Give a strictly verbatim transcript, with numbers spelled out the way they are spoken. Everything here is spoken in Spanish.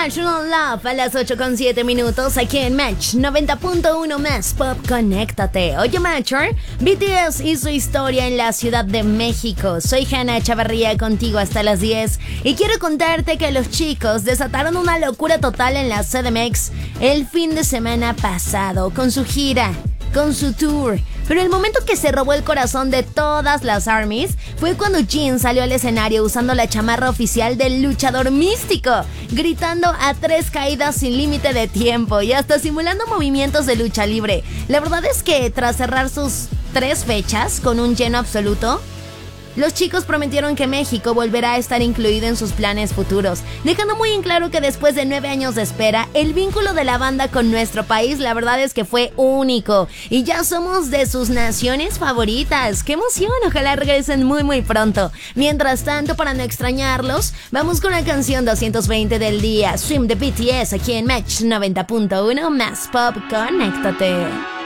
International Love a las ocho con siete minutos aquí en Match noventa punto uno más Pop, conéctate. Oye Matcher, B T S y su historia en la Ciudad de México. Soy Hanna Chavarría contigo hasta las diez y quiero contarte que los chicos desataron una locura total en la C D M X el fin de semana pasado con su gira, con su tour. Pero el momento que se robó el corazón de todas las ARMYs fue cuando Jin salió al escenario usando la chamarra oficial del luchador místico, gritando a tres caídas sin límite de tiempo y hasta simulando movimientos de lucha libre. La verdad es que tras cerrar sus tres fechas con un lleno absoluto, los chicos prometieron que México volverá a estar incluido en sus planes futuros, dejando muy en claro que después de nueve años de espera, el vínculo de la banda con nuestro país, la verdad es que fue único y ya somos de sus naciones favoritas. ¡Qué emoción! Ojalá regresen muy muy pronto. Mientras tanto, para no extrañarlos, vamos con la canción doscientos veinte del día, Swim de B T S, aquí en Match noventa punto uno más Pop, conéctate.